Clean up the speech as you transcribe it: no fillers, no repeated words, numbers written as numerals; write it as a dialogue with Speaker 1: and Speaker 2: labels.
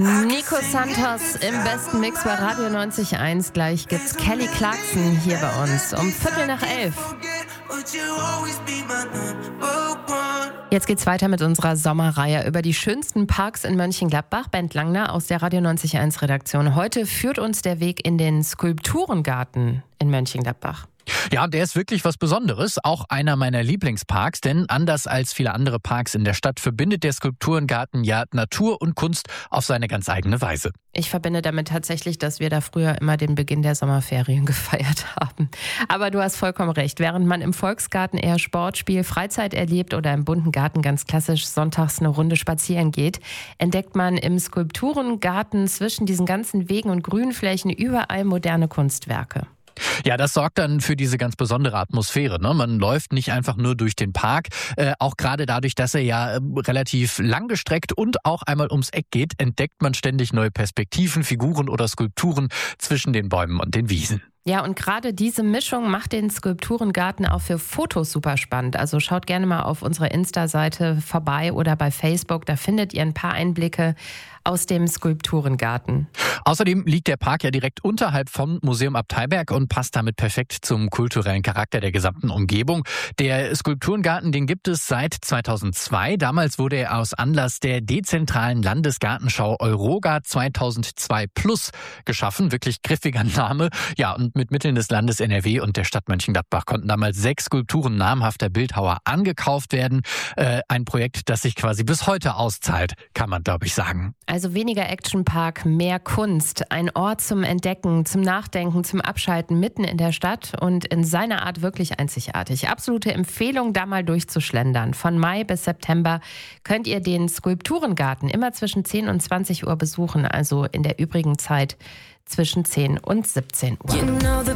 Speaker 1: Nico Santos im besten Mix bei Radio 90.1. Gleich gibt's Kelly Clarkson hier bei uns um 11:15. Jetzt geht's weiter mit unserer Sommerreihe über die schönsten Parks in Mönchengladbach. Bent Langner aus der Radio 90.1 Redaktion. Heute führt uns der Weg in den Skulpturengarten in Mönchengladbach.
Speaker 2: Ja, der ist wirklich was Besonderes, auch einer meiner Lieblingsparks, denn anders als viele andere Parks in der Stadt verbindet der Skulpturengarten ja Natur und Kunst auf seine ganz eigene Weise.
Speaker 1: Ich verbinde damit tatsächlich, dass wir da früher immer den Beginn der Sommerferien gefeiert haben. Aber du hast vollkommen recht, während man im Volksgarten eher Sport, Spiel, Freizeit erlebt oder im bunten Garten ganz klassisch sonntags eine Runde spazieren geht, entdeckt man im Skulpturengarten zwischen diesen ganzen Wegen und Grünflächen überall moderne Kunstwerke.
Speaker 2: Ja, das sorgt dann für diese ganz besondere Atmosphäre. Ne? Man läuft nicht einfach nur durch den Park. Auch gerade dadurch, dass er ja relativ langgestreckt und auch einmal ums Eck geht, entdeckt man ständig neue Perspektiven, Figuren oder Skulpturen zwischen den Bäumen und den Wiesen.
Speaker 1: Ja, und gerade diese Mischung macht den Skulpturengarten auch für Fotos super spannend. Also schaut gerne mal auf unserer Insta-Seite vorbei oder bei Facebook. Da findet ihr ein paar Einblicke aus dem Skulpturengarten.
Speaker 2: Außerdem liegt der Park ja direkt unterhalb vom Museum Abteiberg und passt damit perfekt zum kulturellen Charakter der gesamten Umgebung. Der Skulpturengarten, den gibt es seit 2002. Damals wurde er aus Anlass der dezentralen Landesgartenschau Euroga 2002 Plus geschaffen. Wirklich griffiger Name. Ja, und mit Mitteln des Landes NRW und der Stadt Mönchengladbach konnten damals 6 Skulpturen namhafter Bildhauer angekauft werden. Ein Projekt, das sich quasi bis heute auszahlt, kann man, glaube ich, sagen.
Speaker 1: Also weniger Actionpark, mehr Kunst. Ein Ort zum Entdecken, zum Nachdenken, zum Abschalten mitten in der Stadt und in seiner Art wirklich einzigartig. Absolute Empfehlung, da mal durchzuschlendern. Von Mai bis September könnt ihr den Skulpturengarten immer zwischen 10 und 20 Uhr besuchen, also in der übrigen Zeit zwischen 10 und 17 Uhr.